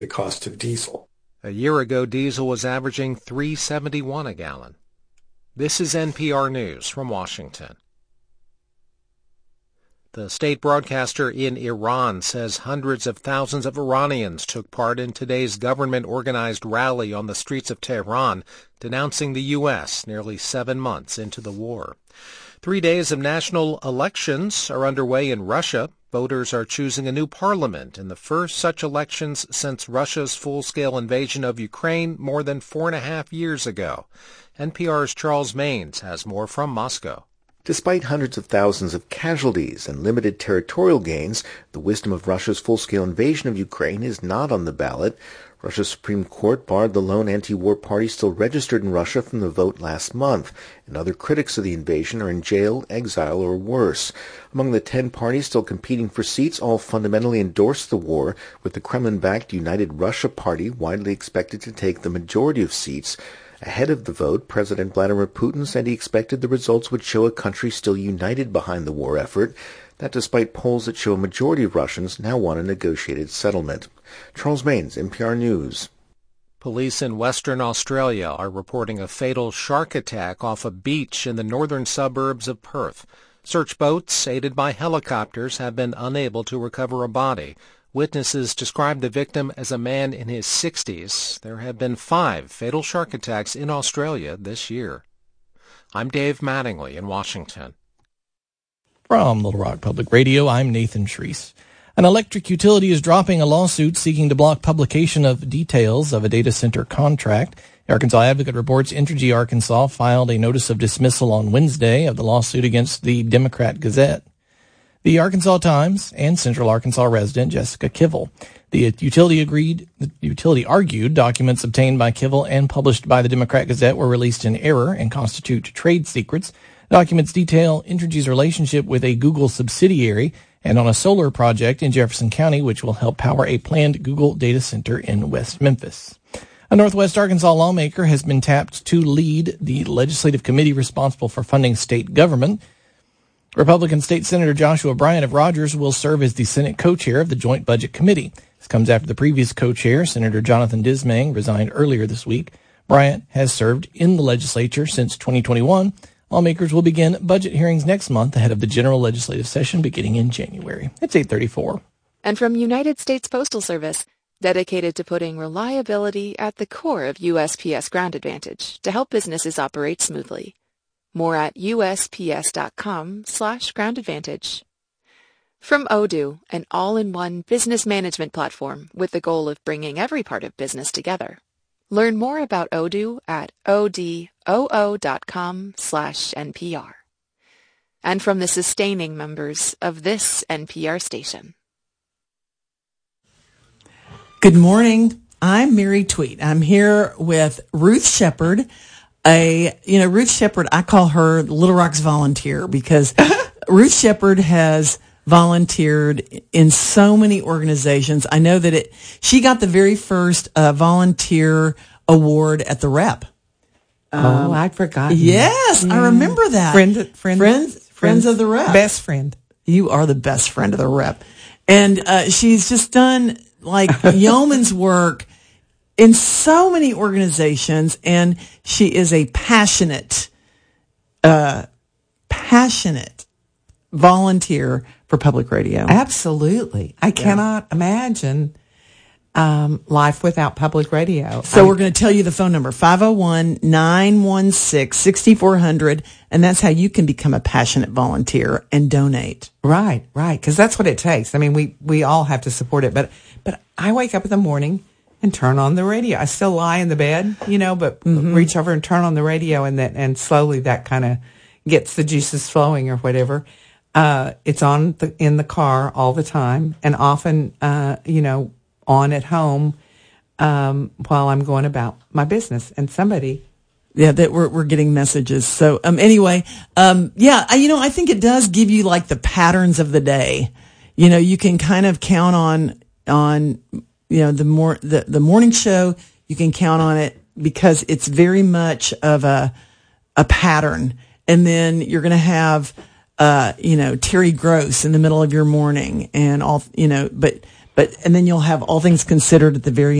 the cost of diesel. A year ago, diesel was averaging $3.71 a gallon. This is NPR News from Washington. The state broadcaster in Iran says hundreds of thousands of Iranians took part in today's government-organized rally on the streets of Tehran, denouncing the U.S. nearly 7 months into the war. 3 days of national elections are underway in Russia. Voters are choosing a new parliament in the first such elections since Russia's full-scale invasion of Ukraine more than 4.5 years ago. NPR's Charles Maynes has more from Moscow. Despite hundreds of thousands of casualties and limited territorial gains, the wisdom of Russia's full-scale invasion of Ukraine is not on the ballot. Russia's Supreme Court barred the lone anti-war party still registered in Russia from the vote last month, and other critics of the invasion are in jail, exile, or worse. Among the 10 parties still competing for seats, all fundamentally endorse the war, with the Kremlin-backed United Russia Party widely expected to take the majority of seats. Ahead of the vote, President Vladimir Putin said he expected the results would show a country still united behind the war effort, that despite polls that show a majority of Russians now want a negotiated settlement. Charles Maynes, NPR News. Police in Western Australia are reporting a fatal shark attack off a beach in the northern suburbs of Perth. Search boats, aided by helicopters, have been unable to recover a body. Witnesses described the victim as a man in his 60s. There have been 5 fatal shark attacks in Australia this year. I'm Dave Mattingly in Washington. From Little Rock Public Radio, I'm Nathan Shreese. An electric utility is dropping a lawsuit seeking to block publication of details of a data center contract. The Arkansas Advocate reports Entergy Arkansas filed a notice of dismissal on Wednesday of the lawsuit against the Democrat Gazette. The Arkansas Times and Central Arkansas resident Jessica Kivel. The utility argued documents obtained by Kivel and published by the Democrat Gazette were released in error and constitute trade secrets. Documents detail Entergy's relationship with a Google subsidiary and on a solar project in Jefferson County, which will help power a planned Google data center in West Memphis. A Northwest Arkansas lawmaker has been tapped to lead the legislative committee responsible for funding state government. Republican State Senator Joshua Bryant of Rogers will serve as the Senate co-chair of the Joint Budget Committee. This comes after the previous co-chair, Senator Jonathan Dismang, resigned earlier this week. Bryant has served in the legislature since 2021. Lawmakers will begin budget hearings next month ahead of the general legislative session beginning in January. It's 8:34. And from United States Postal Service, dedicated to putting reliability at the core of USPS Ground Advantage to help businesses operate smoothly. More at USPS.com/Ground Advantage. From Odoo, an all-in-one business management platform with the goal of bringing every part of business together. Learn more about Odoo at odoo.com/NPR. And from the sustaining members of this NPR station. Good morning. I'm Mary Tweet. I'm here with Ruth Shepard. Ruth Shepard, I call her Little Rock's volunteer because Ruth Shepard has volunteered in so many organizations. I know that she got the very first volunteer award at the Rep. I'd forgotten. Yes, I remember that. Friends of the Rep. Best friend. You are the best friend of the Rep. And she's just done like yeoman's work in so many organizations, and she is a passionate volunteer for public radio. Absolutely. I cannot imagine life without public radio. So we're going to tell you the phone number, 501-916-6400, and that's how you can become a passionate volunteer and donate. Right, because that's what it takes. I mean, we all have to support it, but I wake up in the morning and turn on the radio. I still lie in the bed, but reach over and turn on the radio, and slowly that kind of gets the juices flowing or whatever. It's on in the car all the time, and often, on at home while I'm going about my business. And somebody, that we're getting messages. So anyway, I think it does give you like the patterns of the day. You can kind of count on the morning show. You can count on it because it's very much of a pattern. And then you're going to have Terry Gross in the middle of your morning and all, but and then you'll have All Things Considered at the very